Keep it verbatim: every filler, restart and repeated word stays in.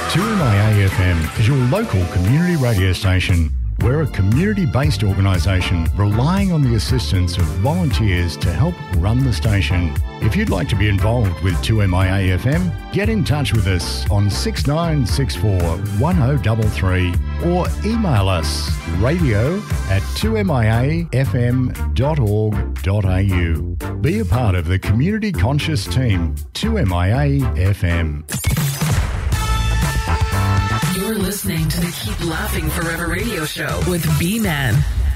two M I A F M is your local community radio station. We're a community-based organisation relying on the assistance of volunteers to help run the station. If you'd like to be involved with two M I A F M, get in touch with us on six nine six four, one oh three three or email us radio at two m i a f m dot org dot a u. Be a part of the community conscious team, two M I A F M. You're listening to the Keep Laughing Forever radio show with B-Man.